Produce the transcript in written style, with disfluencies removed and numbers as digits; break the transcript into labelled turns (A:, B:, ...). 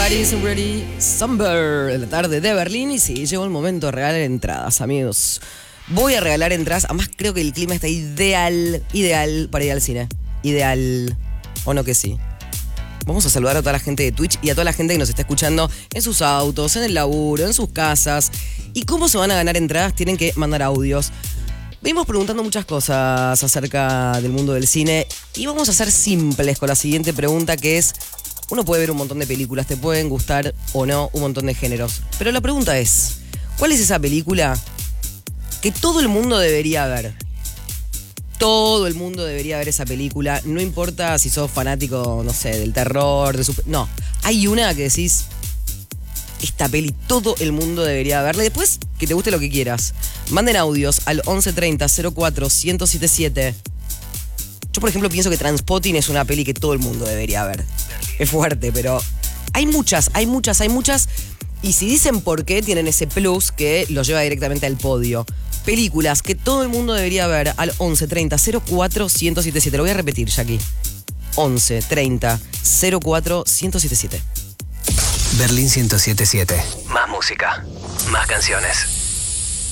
A: Paris Ready Summer, en la tarde de Berlín. Y sí, llegó el momento de regalar entradas, amigos. Voy a regalar entradas. Además, creo que el clima está ideal para ir al cine. Ideal. ¿O no que sí? Vamos a saludar a toda la gente de Twitch y a toda la gente que nos está escuchando en sus autos, en el laburo, en sus casas. ¿Y cómo se van a ganar entradas? Tienen que mandar audios. Venimos preguntando muchas cosas acerca del mundo del cine y vamos a ser simples con la siguiente pregunta, que es: uno puede ver un montón de películas, te pueden gustar o no un montón de géneros, pero la pregunta es: ¿cuál es esa película que todo el mundo debería ver? Todo el mundo debería ver esa película, no importa si sos fanático, no sé, del terror, no, hay una que decís: esta peli todo el mundo debería verla. Y después que te guste lo que quieras. Manden audios al 1130 04 1077. Yo, por ejemplo, pienso que Transpotting es una peli que todo el mundo debería ver. Es fuerte, pero hay muchas. Y si dicen por qué, tienen ese plus que los lleva directamente al podio. Películas que todo el mundo debería ver al 1130 04 1077. Lo voy a repetir, Jackie. 1130 04 1077.
B: Berlín 107.7. Más música, más canciones.